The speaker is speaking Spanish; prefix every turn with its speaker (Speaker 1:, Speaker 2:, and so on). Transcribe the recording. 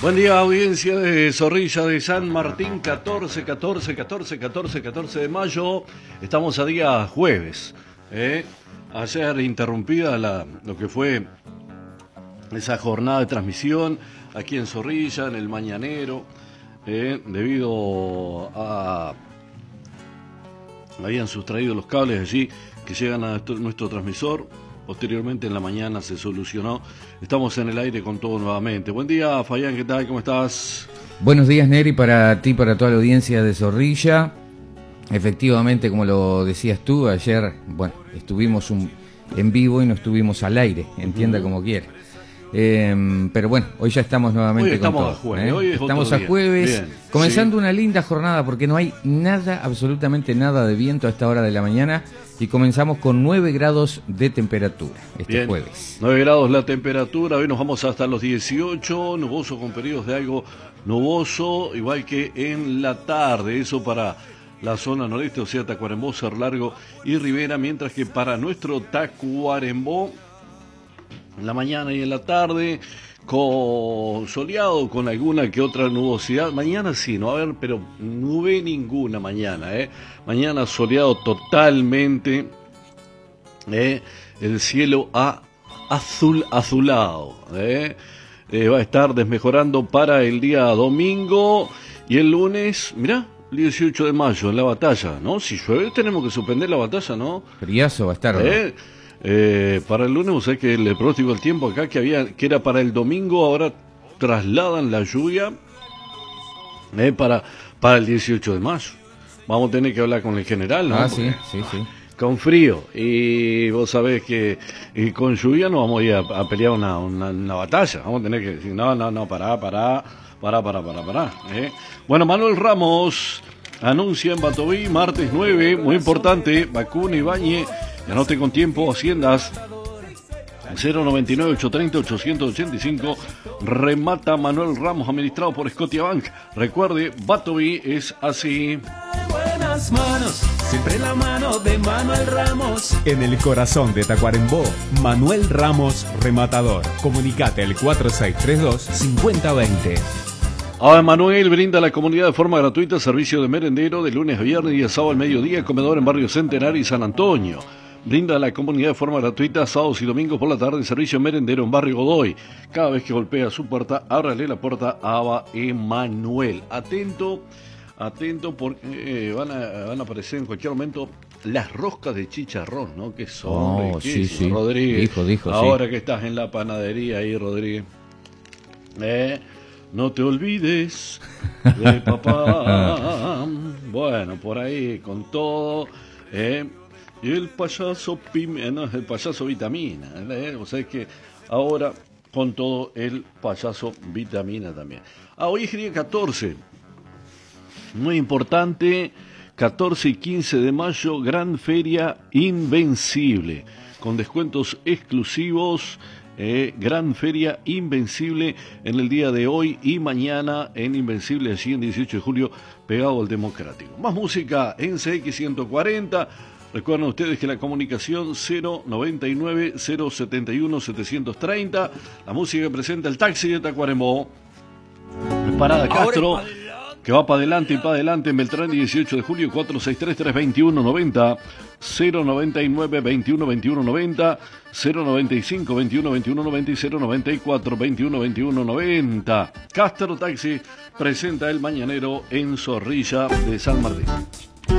Speaker 1: Buen día, audiencia de Zorrilla de San Martín, 14 de mayo. Estamos a día jueves. Ayer interrumpida lo que fue esa jornada de transmisión aquí en Zorrilla, en el Mañanero, debido a... Habían sustraído los cables allí que llegan a nuestro transmisor. Posteriormente en la mañana se solucionó. Estamos en el aire con todo nuevamente. Buen día, Fayán, ¿qué tal? ¿Cómo estás?
Speaker 2: Buenos días, Neri, para ti, para toda la audiencia de Zorrilla. Efectivamente, como lo decías tú, ayer, estuvimos en vivo y no estuvimos al aire, entienda como quiera. Pero bueno, hoy ya estamos nuevamente
Speaker 1: hoy estamos
Speaker 2: con todo.
Speaker 1: A jueves, hoy es
Speaker 2: estamos
Speaker 1: otro
Speaker 2: a
Speaker 1: día.
Speaker 2: jueves,
Speaker 1: Bien,
Speaker 2: comenzando
Speaker 1: sí.
Speaker 2: Una linda jornada porque no hay nada, absolutamente nada de viento a esta hora de la mañana y comenzamos con 9 grados de temperatura este jueves.
Speaker 1: 9 grados la temperatura, hoy nos vamos hasta los 18, nuboso con periodos de algo nuboso, igual que en la tarde, eso para la zona noreste, o sea, Tacuarembó, Cerro Largo y Rivera, mientras que para nuestro Tacuarembó, en la mañana y en la tarde, soleado con alguna que otra nubosidad. Mañana sí, no va a haber, pero nube ninguna mañana, Mañana soleado totalmente, el cielo azulado, va a estar desmejorando para el día domingo y el lunes, mirá, el 18 de mayo en la batalla, ¿no? Si llueve tenemos que suspender la batalla, ¿no?
Speaker 2: Friazo va a estar, ¿no?
Speaker 1: Para el lunes, o sea que el pronóstico del tiempo acá que era para el domingo, ahora trasladan la lluvia para el 18 de mayo. Vamos a tener que hablar con el general, ¿no?
Speaker 2: Sí.
Speaker 1: Con frío, y vos sabés que con lluvia no vamos a ir a pelear una batalla. Vamos a tener que decir, no, pará. Bueno, Manuel Ramos anuncia en Batoví, martes 9, muy importante, vacuna y bañe. Anote con tiempo, Haciendas 099-830-885. Remata Manuel Ramos, administrado por Scotiabank. Recuerde, Batoví es así.
Speaker 3: Buenas manos, siempre la mano de Manuel Ramos.
Speaker 4: En el corazón de Tacuarembó, Manuel Ramos, rematador. Comunicate al 4632-5020.
Speaker 1: Ahora Manuel brinda a la comunidad de forma gratuita servicio de merendero de lunes a viernes y de sábado al mediodía, comedor en Barrio Centenario y San Antonio. Brinda a la comunidad de forma gratuita sábados y domingos por la tarde servicio merendero en Barrio Godoy. Cada vez que golpea su puerta, ábrale la puerta a Aba Emanuel. Atento porque van a aparecer en cualquier momento las roscas de chicharrón, ¿no? ¿Qué son?
Speaker 2: Sí.
Speaker 1: Rodríguez.
Speaker 2: Dijo,
Speaker 1: ahora
Speaker 2: sí.
Speaker 1: que estás en la panadería ahí, Rodríguez. No te olvides de papá. Bueno, por ahí con todo. Y el payaso el payaso Vitamina. O sea que ahora con todo el payaso Vitamina también. Hoy es día 14. Muy importante. 14 y 15 de mayo, Gran Feria Invencible. Con descuentos exclusivos. Gran Feria Invencible en el día de hoy y mañana en Invencible, allí en 18 de julio, pegado al Democrático. Más música en CX 140. Recuerden ustedes que la comunicación 099-071-730. La música que presenta el taxi de Tacuarembó. Parada Castro, que va para adelante en Beltrán y 18 de julio, 463-321-90, 099-21-21-90, 095-21-21-90 y 094-21-21-90. Castro Taxi presenta el Mañanero en Zorrilla de San Martín.